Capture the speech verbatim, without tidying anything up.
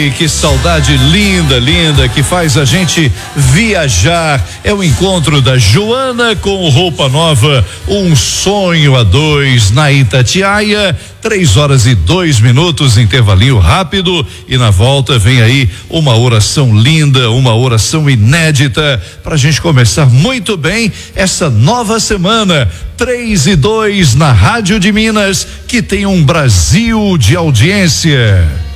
E que saudade linda, linda, que faz a gente viajar. É o encontro da Joana com roupa nova, um sonho a dois na Itatiaia. Três horas e dois minutos, intervalinho rápido, e na volta vem aí uma oração linda, uma oração inédita, pra gente começar muito bem essa nova semana. Três e dois na Rádio de Minas, que tem um Brasil de audiência.